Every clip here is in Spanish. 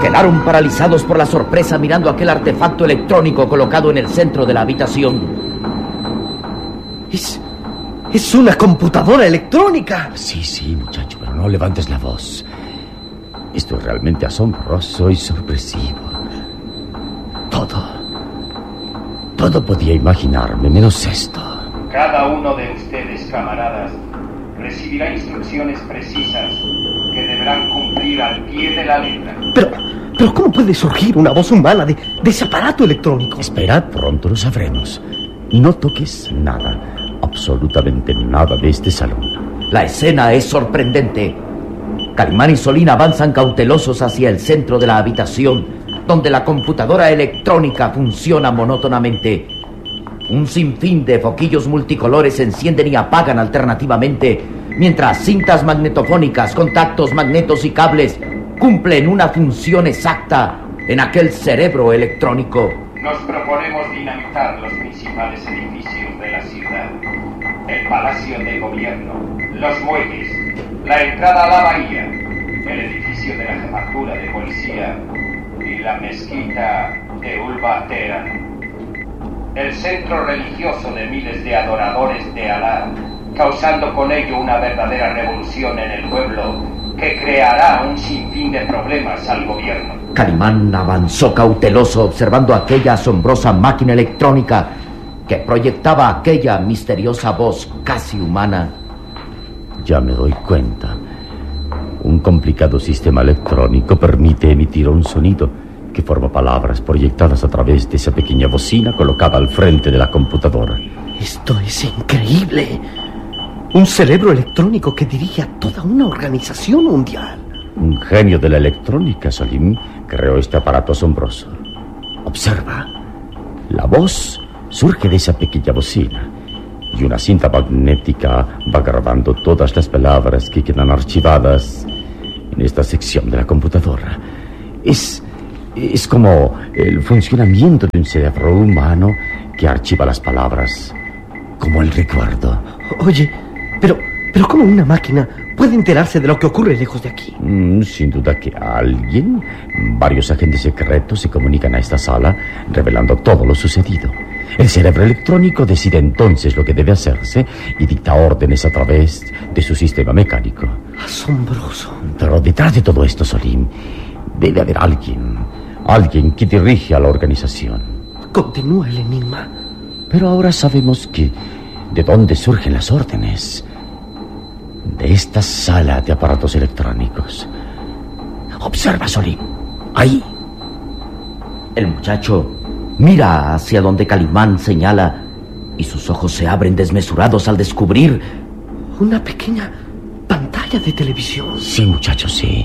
quedaron paralizados por la sorpresa mirando aquel artefacto electrónico colocado en el centro de la habitación. Es una computadora electrónica. Sí, muchacho, pero no levantes la voz. Esto es realmente asombroso y sorpresivo. Todo podía imaginarme, menos esto. Cada uno de ustedes, camaradas, recibirá instrucciones precisas que deberán cumplir al pie de la letra. Pero ¿cómo puede surgir una voz humana de ese aparato electrónico? Espera, pronto lo sabremos. No toques nada, absolutamente nada de este salón. La escena es sorprendente. Calimán y Solín avanzan cautelosos hacia el centro de la habitación, donde la computadora electrónica funciona monótonamente. Un sinfín de foquillos multicolores se encienden y apagan alternativamente, mientras cintas magnetofónicas, contactos, magnetos y cables cumplen una función exacta en aquel cerebro electrónico. Nos proponemos dinamitar los principales edificios de la ciudad: el Palacio de Gobierno, los muelles, la entrada a la bahía, el edificio de la Jefatura de Policía y la mezquita de Ulba Teherán. El centro religioso de miles de adoradores de Alá, causando con ello una verdadera revolución en el pueblo que creará un sinfín de problemas al gobierno. Calimán avanzó cauteloso observando aquella asombrosa máquina electrónica que proyectaba aquella misteriosa voz casi humana. Ya me doy cuenta. Un complicado sistema electrónico permite emitir un sonido que forma palabras proyectadas a través de esa pequeña bocina colocada al frente de la computadora. Esto es increíble. Un cerebro electrónico que dirige a toda una organización mundial. Un genio de la electrónica, Salim, creó este aparato asombroso. Observa. La voz surge de esa pequeña bocina y una cinta magnética va grabando todas las palabras que quedan archivadas en esta sección de la computadora. Es como el funcionamiento de un cerebro humano que archiva las palabras, como el recuerdo. Oye, pero ¿cómo una máquina puede enterarse de lo que ocurre lejos de aquí? Sin duda que varios agentes secretos se comunican a esta sala revelando todo lo sucedido. El cerebro electrónico decide entonces lo que debe hacerse y dicta órdenes a través de su sistema mecánico. Asombroso. Pero detrás de todo esto, Solim, debe haber alguien que dirige a la organización. Continúa el enigma. Pero ahora sabemos de dónde surgen las órdenes. De esta sala de aparatos electrónicos. Observa, Solim. Ahí. El muchacho mira hacia donde Calimán señala y sus ojos se abren desmesurados al descubrir una pequeña pantalla de televisión. Sí, muchacho, sí.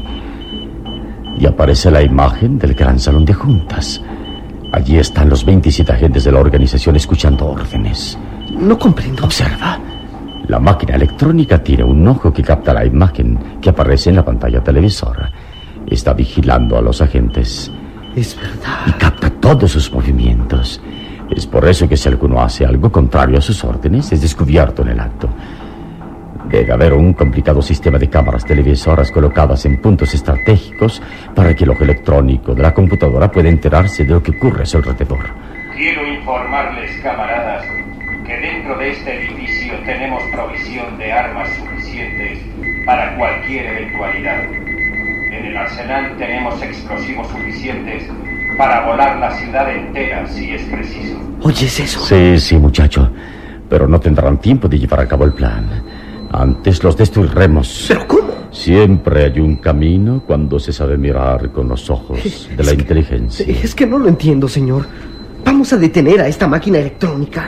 Y aparece la imagen del gran salón de juntas. Allí están los 27 agentes de la organización escuchando órdenes. No comprendo. Observa. La máquina electrónica tiene un ojo que capta la imagen que aparece en la pantalla televisora. Está vigilando a los agentes. Es verdad. Y capta todos sus movimientos. Es por eso que si alguno hace algo contrario a sus órdenes, es descubierto en el acto. Debe haber un complicado sistema de cámaras televisoras colocadas en puntos estratégicos para que el ojo electrónico de la computadora pueda enterarse de lo que ocurre a su alrededor. Quiero informarles, camaradas, que dentro de este edificio tenemos provisión de armas suficientes para cualquier eventualidad. En el arsenal tenemos explosivos suficientes para volar la ciudad entera si es preciso. ¿Oyes eso? Sí, muchacho. Pero no tendrán tiempo de llevar a cabo el plan. Antes los destruiremos. ¿Pero cómo? Siempre hay un camino cuando se sabe mirar con los ojos de la inteligencia. Es que no lo entiendo, señor. Vamos a detener a esta máquina electrónica.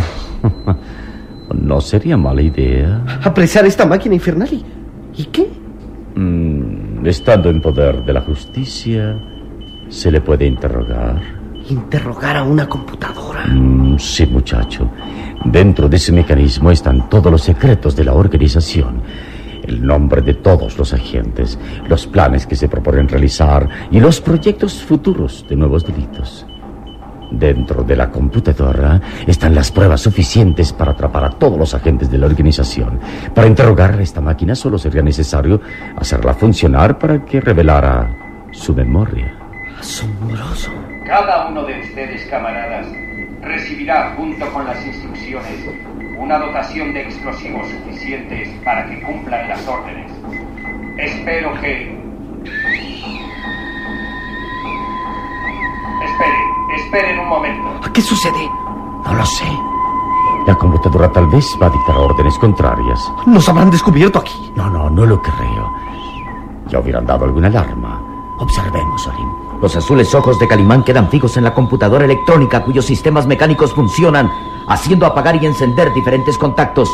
No sería mala idea. Apresar esta máquina infernal. ¿Y qué? Estando en poder de la justicia, se le puede interrogar. ¿Interrogar a una computadora? Sí, muchacho. Dentro de ese mecanismo están todos los secretos de la organización. El nombre de todos los agentes, los planes que se proponen realizar y los proyectos futuros de nuevos delitos. Dentro de la computadora están las pruebas suficientes para atrapar a todos los agentes de la organización. Para interrogar a esta máquina solo sería necesario hacerla funcionar para que revelara su memoria. Asombroso. Cada uno de ustedes, camaradas, recibirá, junto con las instrucciones, una dotación de explosivos suficientes para que cumplan las órdenes. Espero que... Esperen un momento. ¿Qué sucede? No lo sé. La computadora tal vez va a dictar órdenes contrarias. ¿Nos habrán descubierto aquí? No lo creo. Ya hubieran dado alguna alarma. Observemos, Solim. Los azules ojos de Calimán quedan fijos en la computadora electrónica cuyos sistemas mecánicos funcionan, haciendo apagar y encender diferentes contactos.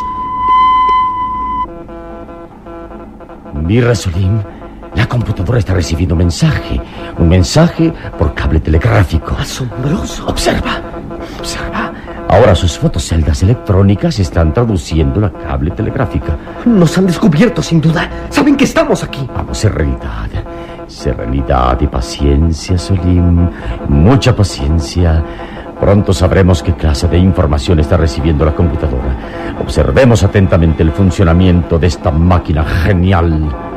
Mira, Solim, la computadora está recibiendo un mensaje. Un mensaje por cable telegráfico. Asombroso. Observa. Ahora sus fotoceldas electrónicas están traduciendo la cable telegráfica. Nos han descubierto, sin duda. Saben que estamos aquí. Vamos, serenidad. Serenidad y paciencia, Solim. Mucha paciencia. Pronto sabremos qué clase de información está recibiendo la computadora. Observemos atentamente el funcionamiento de esta máquina genial.